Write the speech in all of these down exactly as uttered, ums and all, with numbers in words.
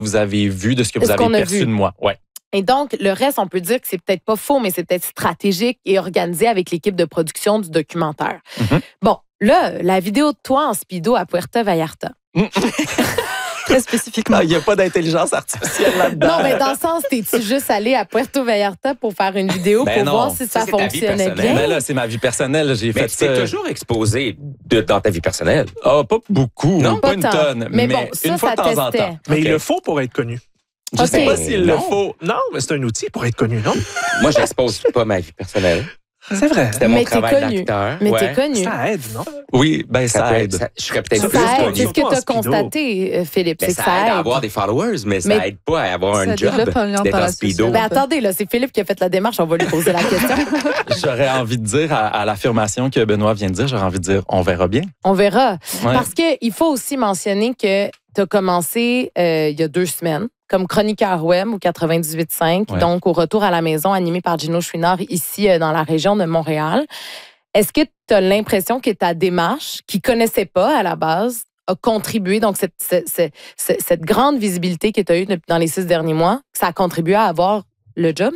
vous avez vu, de ce que vous Ce avez qu'on a perçu vu. de moi. Ouais. Et donc, le reste, on peut dire que c'est peut-être pas faux, mais c'est peut-être stratégique et organisé avec l'équipe de production du documentaire. Mm-hmm. Bon, là, la vidéo de toi en speedo à Puerto Vallarta. Très spécifiquement. Il n'y a pas d'intelligence artificielle là-dedans. Non, mais dans le sens, t'es-tu juste allé à Puerto Vallarta pour faire une vidéo Ben pour non. voir si ça, Ça, c'est ta vie fonctionnait personnelle. bien? Mais là, c'est ma vie personnelle. J'ai Mais fait tu t'es ça. toujours exposé de, dans ta vie personnelle. Ah, pas beaucoup, Non, pas, pas une tant. tonne, Mais mais, bon, ça, une fois ça de temps en testait. temps. Mais OK. il le faut pour être connu. Je OK. sais pas s'il le Non. faut. Non, mais c'est un outil pour être connu, non? Moi, j'expose pas ma vie personnelle. C'est vrai. C'était mon Mais t'es travail connu. d'acteur. Mais Ouais. t'es connu. Ça aide, non? Oui, ben ça, Ça peut être- aide. ça- je serais peut-être Ça plus Ça aide. connu. C'est ce que Surtout tu as en speedo. constaté, euh, Philippe. Ben, C'est que ça aide ça à aide. avoir des followers, mais ça Mais- aide pas à avoir Ça un job développe un lien d'être par en la speedo. société. Ben attendez, là, c'est Philippe qui a fait la démarche. On va lui poser la question. J'aurais envie de dire à, à l'affirmation que Benoît vient de dire, j'aurais envie de dire, on verra bien. On verra. Ouais. Parce qu'il faut aussi mentionner que tu as commencé euh, il y a deux semaines comme chroniqueur web au quatre-vingt-dix-huit cinq, Ouais. donc au retour à la maison, animé par Gino Chouinard ici euh, dans la région de Montréal. Est-ce que tu as l'impression que ta démarche, qui ne connaissait pas à la base, a contribué, donc cette, cette, cette, cette grande visibilité que tu as eue dans les six derniers mois, que ça a contribué à avoir le job?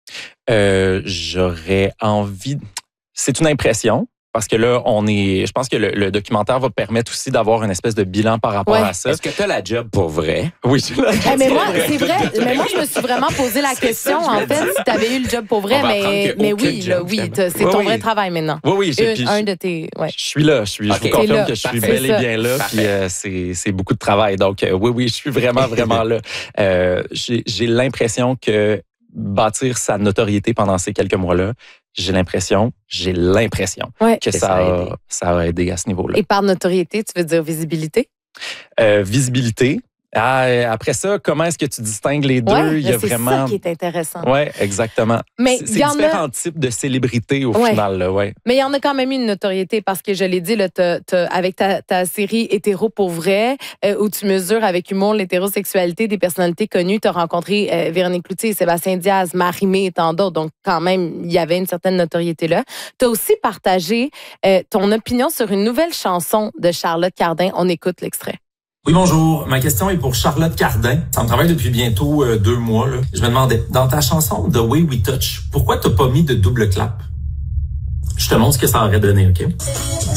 Euh, j'aurais envie. C'est une impression. Parce que là, on est. Je pense que le, le documentaire va permettre aussi d'avoir une espèce de bilan par rapport Ouais. à ça. Est-ce que tu as la job pour vrai? Oui, je Eh, mais moi, c'est vrai. Mais moi, je me suis vraiment posé la question, ça que je en me fait, dis. si tu avais eu le job pour vrai. On va Mais, apprendre qu'il y a mais aucun oui, là, job, oui, finalement. t'as- c'est Oui, ton oui. vrai travail maintenant. Oui, oui. j'ai- Une- puis un je- de tes. Ouais. Je suis là, je, suis, Ok. je vous confirme T'es là. que je suis Parfait. bel et bien là, Parfait. puis euh, c'est, c'est beaucoup de travail. Donc, euh, oui, oui, je suis vraiment, vraiment là. Euh, j'ai, j'ai l'impression que bâtir sa notoriété pendant ces quelques mois-là, j'ai l'impression, j'ai l'impression Ouais. que Que ça, ça a a, aidé. ça a aidé à ce niveau-là. Et par notoriété, tu veux dire visibilité? Euh, visibilité. Ah, euh, après ça, comment est-ce que tu distingues les deux? Ouais, Il y a c'est vraiment. ça qui est intéressant. Oui, exactement. Mais C'est, il c'est y en a- différents types de célébrités au Ouais. final. Là, ouais. Mais il y en a quand même eu une notoriété parce que je l'ai dit, là, t'as- t'as- avec ta, ta série Hétéro pour vrai, euh, où tu mesures avec humour l'hétérosexualité des personnalités connues. Tu as rencontré euh, Véronique Cloutier, Sébastien Diaz, Marie-Mé et tant d'autres. Donc, quand même, il y avait une certaine notoriété là. Tu as aussi partagé euh, ton opinion sur une nouvelle chanson de Charlotte Cardin. On écoute l'extrait. Oui, bonjour. Ma question est pour Charlotte Cardin. Ça me travaille depuis bientôt euh, deux mois. Là. Je me demandais, dans ta chanson The Way We Touch, pourquoi t'as pas mis de double clap? Je te montre ce que ça aurait donné, OK?